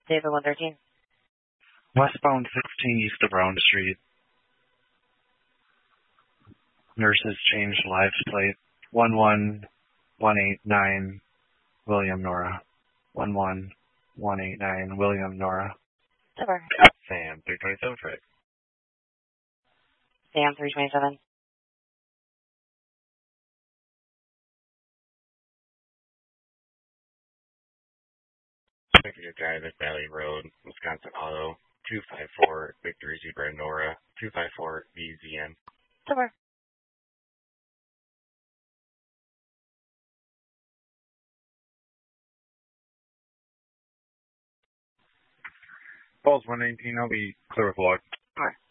David 113. Westbound 16 east of Brown Street. Nurses changed lives plate. 11189 William Nora. 11189 William Nora. Super. Sam 327 Fred. Sam 327. Executive Drive at Valley Road, Wisconsin Auto, 254 Victory Zebra Nora, 254 VZN. Super. Falls 119, I'll be clear with log. Alright.